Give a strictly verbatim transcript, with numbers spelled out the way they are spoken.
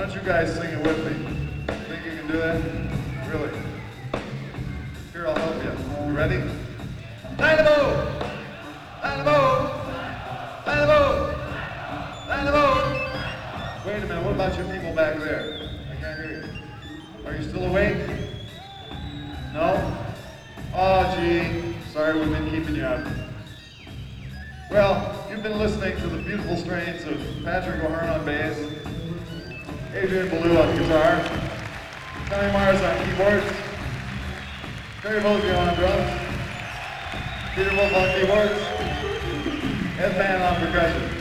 don't you guys sing it with me? Think you can do that? Really? Here, I'll help you. You ready? Dynamo! Dynamo! Dynamo! Dynamo! Wait a minute, what about you people back there? I can't hear you. Are you still awake? No? Oh, gee. Sorry we've been keeping you up. Well, you've been listening to the beautiful strains of Patrick O'Hearn on bass, Adrian Ballou on guitar, Tommy Mars on keyboards, Terry Mosby on drums, Peter Wolf on keyboards, Ed Mann on percussion.